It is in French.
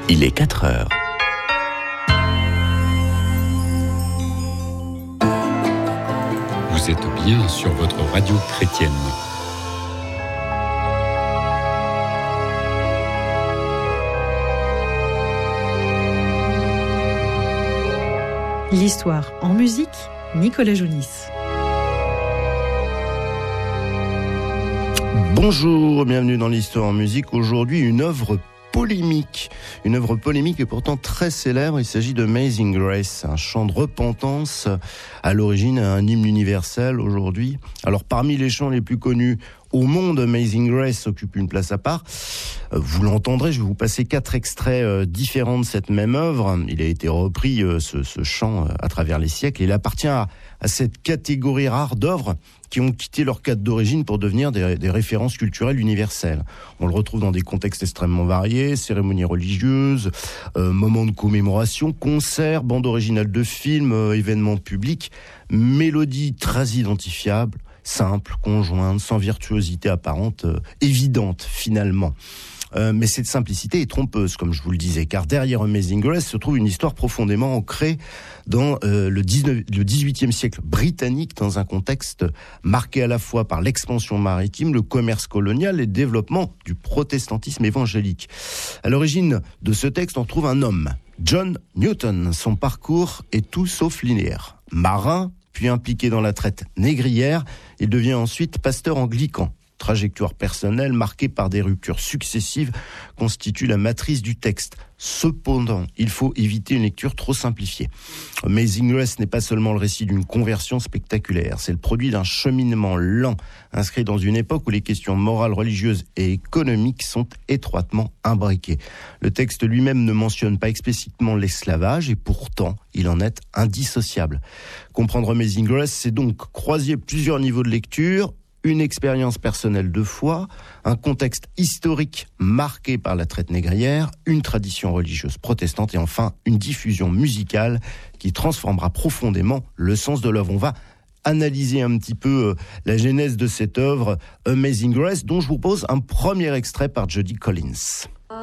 Il est 4 heures. Vous êtes bien sur votre radio chrétienne. L'histoire en musique, Nicolas Jounis. Bonjour, bienvenue dans l'histoire en musique. Aujourd'hui, une œuvre polémique et pourtant très célèbre. Il s'agit de Amazing Grace, un chant de repentance, à l'origine un hymne universel aujourd'hui. Alors parmi les chants les plus connus au monde, Amazing Grace occupe une place à part. Vous l'entendrez, je vais vous passer 4 extraits différents de cette même œuvre. Il a été repris, ce chant, à travers les siècles. Il appartient à cette catégorie rare d'œuvres qui ont quitté leur cadre d'origine pour devenir des références culturelles universelles. On le retrouve dans des contextes extrêmement variés, cérémonies religieuses, moments de commémoration, concerts, bandes originales de films, événements publics, mélodies très identifiables, simples, conjointes, sans virtuosité apparente, évidente finalement. Mais cette simplicité est trompeuse, comme je vous le disais, car derrière Amazing Grace se trouve une histoire profondément ancrée dans le 18e siècle britannique, dans un contexte marqué à la fois par l'expansion maritime, le commerce colonial et le développement du protestantisme évangélique. À l'origine de ce texte, on trouve un homme, John Newton. Son parcours est tout sauf linéaire. Marin, puis impliqué dans la traite négrière, il devient ensuite pasteur anglican. Trajectoire personnelle marquée par des ruptures successives constitue la matrice du texte. Cependant, il faut éviter une lecture trop simplifiée. Amazing Grace n'est pas seulement le récit d'une conversion spectaculaire, c'est le produit d'un cheminement lent, inscrit dans une époque où les questions morales, religieuses et économiques sont étroitement imbriquées. Le texte lui-même ne mentionne pas explicitement l'esclavage et pourtant, il en est indissociable. Comprendre Amazing Grace, c'est donc croiser plusieurs niveaux de lecture, une expérience personnelle de foi, un contexte historique marqué par la traite négrière, une tradition religieuse protestante et enfin une diffusion musicale qui transformera profondément le sens de l'œuvre. On va analyser un petit peu la genèse de cette œuvre Amazing Grace, dont je vous pose un premier extrait par Judy Collins.